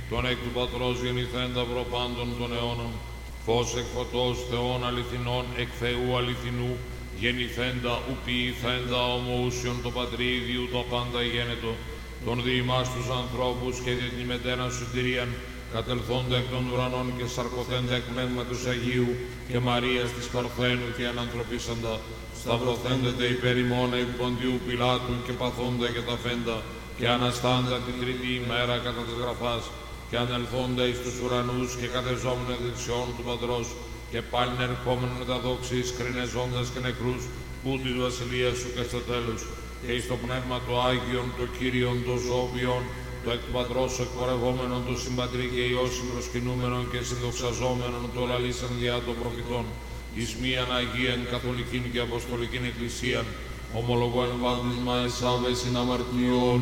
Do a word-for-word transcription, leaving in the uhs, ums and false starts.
τον εκ του Πατρός γεννηθέντα προπάντων των αιώνων, φως εκ φωτός Θεών αληθινών, εκ Θεού αληθινού, γεννηθέντα ου ποιηθέντα ομοούσιον το Πατρί Ιδιού το πάντα γένετο, τον διημάς τους ανθρώπους και δια την μετέραν σωτηρίαν, κατελθόντα εκ των ουρανών και σαρκωθέντα εκ πνεύματος Αγίου και Μαρίας της Παρθένου και ανανθρωπίσαντα, σταυρωθέντετε υπέρ ημών επί Ποντίου Πιλάτου και παθόντα και ταφέντα, και αναστάντα την τρίτη ημέρα κατά της γραφάς, και ανελθόντα εις τους ουρανούς και κατεζόμενα δεξιών του Πατρός, και πάλιν ερχόμενον με τα δόξης, κρινεζόντας και νεκρούς, ούτη του βασιλείας σου και στο τέλος, και εις το πνεύμα το Άγιον, το Κύριον, το Ζώβιον, το εκ του Πατρός εκπορευόμενον, το συμπατρί και Υιός συμπροσκυνούμενον και συνδοξαζόμενον, το λαλήσαν διά των προφητών, εις μίαν Αγίαν Καθολικήν και Αποστολικήν Εκκλησίαν, ομολογώ εν βάπτισμα εσάβεσιν αμαρτιών